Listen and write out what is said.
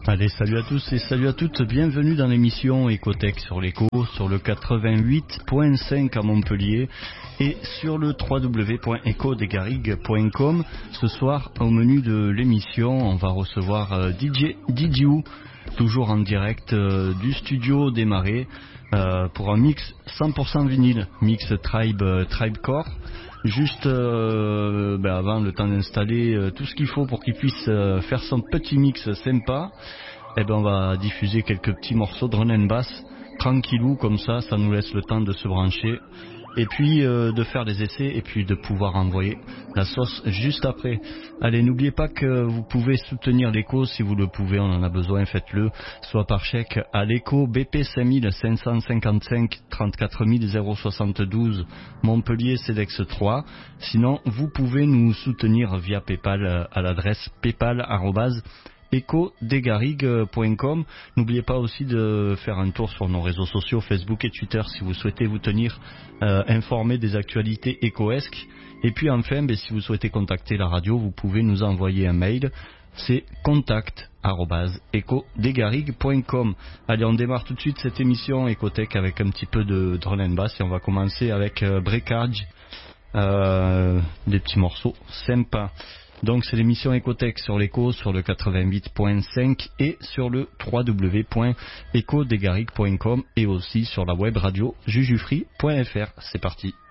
Allez, salut à tous et salut à toutes, bienvenue dans l'émission Ecotech sur l'écho, sur le 88.5 à Montpellier et sur le www.ecodesgarrigues.com. Ce soir, au menu de l'émission, on va recevoir DJ Didiou, toujours en direct du studio des Marais, pour un mix 100% vinyle, mix Tribecore. Juste avant, le temps d'installer tout ce qu'il faut pour qu'il puisse faire son petit mix sympa, on va diffuser quelques petits morceaux de run and bass, tranquillou, comme ça nous laisse le temps de se brancher, et puis de faire des essais, et puis de pouvoir envoyer la sauce juste après. Allez, n'oubliez pas que vous pouvez soutenir l'écho si vous le pouvez, on en a besoin, faites-le, soit par chèque à l'écho BP 5555 34 072 Montpellier CEDEX 3. Sinon, vous pouvez nous soutenir via PayPal à l'adresse paypal@ecodesgarrigues.com. N'oubliez pas aussi de faire un tour sur nos réseaux sociaux Facebook et Twitter si vous souhaitez vous tenir informé des actualités écoesques. Et puis enfin, si vous souhaitez contacter la radio, vous pouvez nous envoyer un mail, c'est contact@ecodesgarrigues.com. Allez, on démarre tout de suite cette émission Ecotech avec un petit peu de drum and bass et on va commencer avec Breakage, des petits morceaux sympas. Donc c'est l'émission Ecotech sur l'écho, sur le 88.5 et sur le www.ecodesgarrigues.com et aussi sur la web radio jujufree.fr. C'est parti.